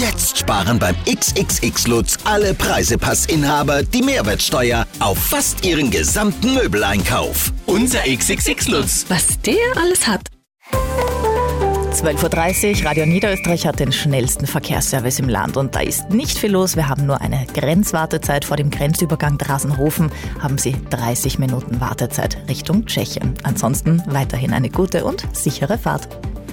Jetzt sparen beim XXX-Lutz alle Preisepassinhaber die Mehrwertsteuer auf fast ihren gesamten Möbeleinkauf. Unser XXX-Lutz. Was der alles hat. 12.30 Uhr, Radio Niederösterreich hat den schnellsten Verkehrsservice im Land und da ist nicht viel los. Wir haben nur eine Grenzwartezeit. Vor dem Grenzübergang Drasenhofen haben Sie 30 Minuten Wartezeit Richtung Tschechien. Ansonsten weiterhin eine gute und sichere Fahrt.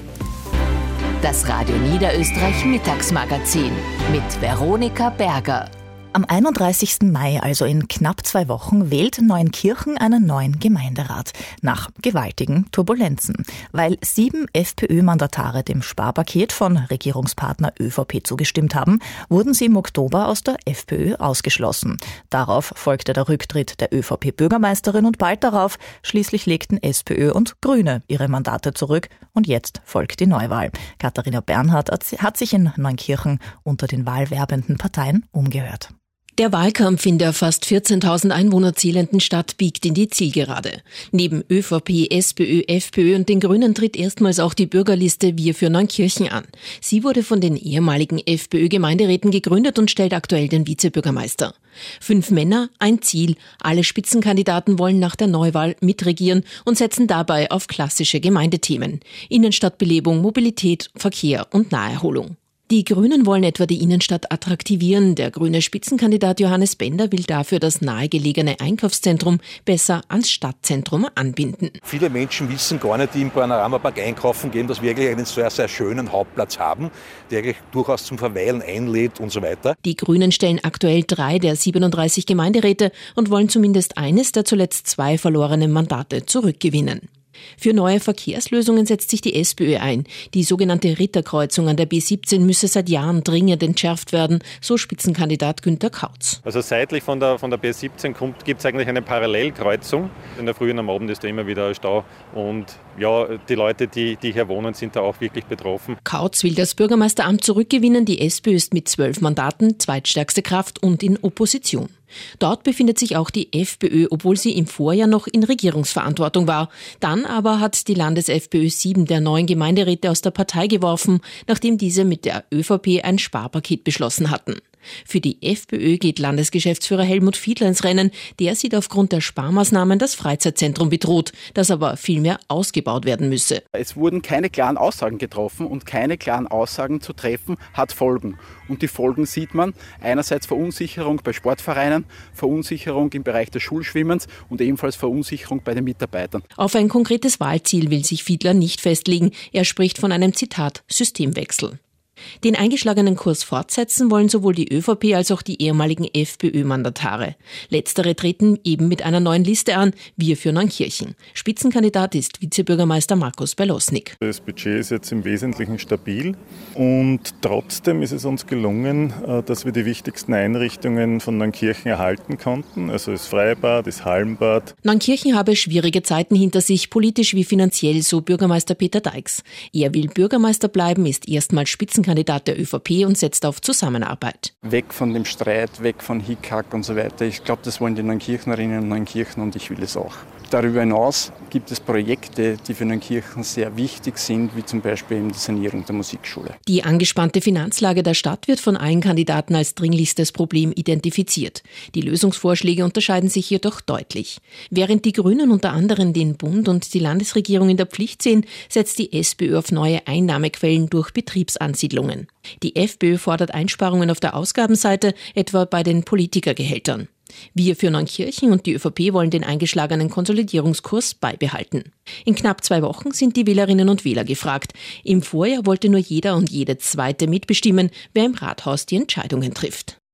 Das Radio Niederösterreich Mittagsmagazin mit Veronika Berger. Am 31. Mai, also in knapp 2 Wochen, wählt Neunkirchen einen neuen Gemeinderat. Nach gewaltigen Turbulenzen. Weil 7 FPÖ-Mandatare dem Sparpaket von Regierungspartner ÖVP zugestimmt haben, wurden sie im Oktober aus der FPÖ ausgeschlossen. Darauf folgte der Rücktritt der ÖVP-Bürgermeisterin und bald darauf schließlich legten SPÖ und Grüne ihre Mandate zurück und jetzt folgt die Neuwahl. Katharina Bernhardt hat sich in Neunkirchen unter den wahlwerbenden Parteien umgehört. Der Wahlkampf in der fast 14.000 Einwohner zählenden Stadt biegt in die Zielgerade. Neben ÖVP, SPÖ, FPÖ und den Grünen tritt erstmals auch die Bürgerliste Wir für Neunkirchen an. Sie wurde von den ehemaligen FPÖ-Gemeinderäten gegründet und stellt aktuell den Vizebürgermeister. 5 Männer, ein Ziel. Alle Spitzenkandidaten wollen nach der Neuwahl mitregieren und setzen dabei auf klassische Gemeindethemen. Innenstadtbelebung, Mobilität, Verkehr und Naherholung. Die Grünen wollen etwa die Innenstadt attraktivieren. Der grüne Spitzenkandidat Johannes Bender will dafür das nahegelegene Einkaufszentrum besser ans Stadtzentrum anbinden. Viele Menschen wissen gar nicht, die im Panoramapark einkaufen gehen, dass wir eigentlich einen sehr, sehr schönen Hauptplatz haben, der eigentlich durchaus zum Verweilen einlädt und so weiter. Die Grünen stellen aktuell 3 der 37 Gemeinderäte und wollen zumindest eines der zuletzt 2 verlorenen Mandate zurückgewinnen. Für neue Verkehrslösungen setzt sich die SPÖ ein. Die sogenannte Ritterkreuzung an der B17 müsse seit Jahren dringend entschärft werden, so Spitzenkandidat Günter Kautz. Also seitlich von der B17 gibt es eigentlich eine Parallelkreuzung. In der Früh und am Abend ist da immer wieder ein Stau und ja, die Leute, die hier wohnen, sind da auch wirklich betroffen. Kautz will das Bürgermeisteramt zurückgewinnen. Die SPÖ ist mit 12 Mandaten zweitstärkste Kraft und in Opposition. Dort befindet sich auch die FPÖ, obwohl sie im Vorjahr noch in Regierungsverantwortung war. Dann aber hat die Landes-FPÖ 7 der neuen Gemeinderäte aus der Partei geworfen, nachdem diese mit der ÖVP ein Sparpaket beschlossen hatten. Für die FPÖ geht Landesgeschäftsführer Helmut Fiedler ins Rennen. Der sieht aufgrund der Sparmaßnahmen das Freizeitzentrum bedroht, das aber viel mehr ausgebaut werden müsse. Es wurden keine klaren Aussagen getroffen und keine klaren Aussagen zu treffen hat Folgen. Und die Folgen sieht man einerseits Verunsicherung bei Sportvereinen, Verunsicherung im Bereich des Schulschwimmens und ebenfalls Verunsicherung bei den Mitarbeitern. Auf ein konkretes Wahlziel will sich Fiedler nicht festlegen. Er spricht von einem, Zitat, Systemwechsel. Den eingeschlagenen Kurs fortsetzen wollen sowohl die ÖVP als auch die ehemaligen FPÖ-Mandatare. Letztere treten eben mit einer neuen Liste an, Wir für Neunkirchen. Spitzenkandidat ist Vizebürgermeister Markus Belosnik. Das Budget ist jetzt im Wesentlichen stabil und trotzdem ist es uns gelungen, dass wir die wichtigsten Einrichtungen von Neunkirchen erhalten konnten. Also das Freibad, das Hallenbad. Neunkirchen habe schwierige Zeiten hinter sich, politisch wie finanziell, so Bürgermeister Peter Deix. Er will Bürgermeister bleiben, ist erstmals Spitzenkandidat der ÖVP und setzt auf Zusammenarbeit. Weg von dem Streit, weg von Hickhack und so weiter. Ich glaube, das wollen die Neunkirchnerinnen und Neunkirchen und ich will es auch. Darüber hinaus gibt es Projekte, die für Neunkirchen sehr wichtig sind, wie zum Beispiel die Sanierung der Musikschule. Die angespannte Finanzlage der Stadt wird von allen Kandidaten als dringlichstes Problem identifiziert. Die Lösungsvorschläge unterscheiden sich jedoch deutlich. Während die Grünen unter anderem den Bund und die Landesregierung in der Pflicht sehen, setzt die SPÖ auf neue Einnahmequellen durch Betriebsansiedlungen. Die FPÖ fordert Einsparungen auf der Ausgabenseite, etwa bei den Politikergehältern. Wir für Neunkirchen und die ÖVP wollen den eingeschlagenen Konsolidierungskurs beibehalten. In knapp 2 Wochen sind die Wählerinnen und Wähler gefragt. Im Vorjahr wollte nur jeder und jede Zweite mitbestimmen, wer im Rathaus die Entscheidungen trifft.